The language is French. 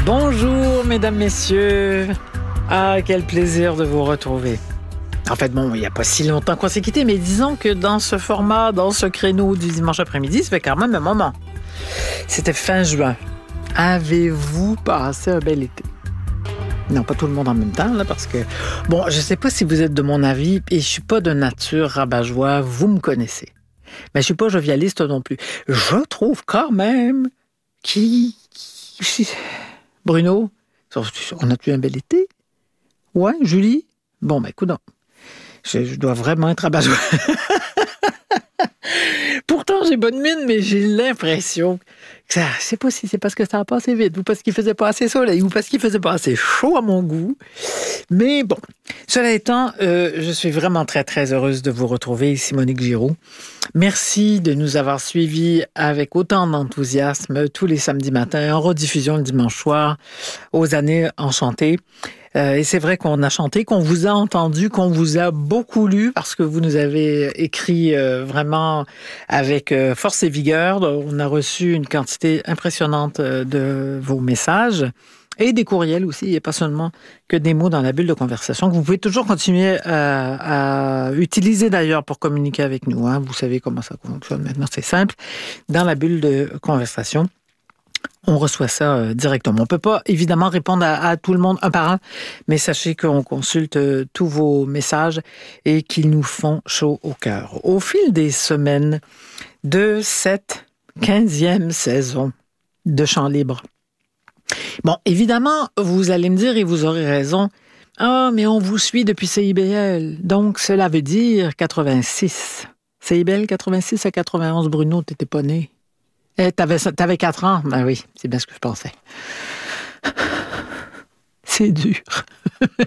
Bonjour, mesdames, messieurs. Ah, quel plaisir de vous retrouver. En fait, bon, il n'y a pas si longtemps qu'on s'est quittés, mais disons que dans ce format, dans ce créneau du dimanche après-midi, ça fait quand même un moment. C'était fin juin. Avez-vous passé un bel été? Non, pas tout le monde en même temps, là, parce que... Bon, je ne sais pas si vous êtes de mon avis, et je ne suis pas de nature rabat-joie, vous me connaissez. Mais je ne suis pas jovialiste non plus. Je trouve quand même Bruno, on a-tu un bel été? Ouais, Julie? Bon, ben, écoute, je dois vraiment être rabat-joie. Pourtant, j'ai bonne mine, mais j'ai l'impression que ça, je sais pas si c'est parce que ça a passé vite, ou parce qu'il faisait pas assez soleil, ou parce qu'il faisait pas assez chaud à mon goût. Mais bon, cela étant, je suis vraiment très, très heureuse de vous retrouver ici, Monique Giroux. Merci de nous avoir suivis avec autant d'enthousiasme tous les samedis matins, en rediffusion le dimanche soir, aux années enchantées. Et c'est vrai qu'on a chanté, qu'on vous a entendu, qu'on vous a beaucoup lu parce que vous nous avez écrit vraiment avec force et vigueur. On a reçu une quantité impressionnante de vos messages et des courriels aussi. Il n'y a pas seulement que des mots dans la bulle de conversation que vous pouvez toujours continuer à utiliser d'ailleurs pour communiquer avec nous. Hein. Vous savez comment ça fonctionne maintenant, c'est simple. Dans la bulle de conversation, on reçoit ça directement. On ne peut pas, évidemment, répondre à tout le monde un par un, mais sachez qu'on consulte tous vos messages et qu'ils nous font chaud au cœur. Au fil des semaines de cette 15e saison de Chant libre. Bon, évidemment, vous allez me dire, et vous aurez raison, « Ah, mais on vous suit depuis CIBL. » Donc, cela veut dire 86. CIBL 86 à 91, Bruno, t'étais pas né. T'avais 4 ans? Ben oui, c'est bien ce que je pensais. C'est dur.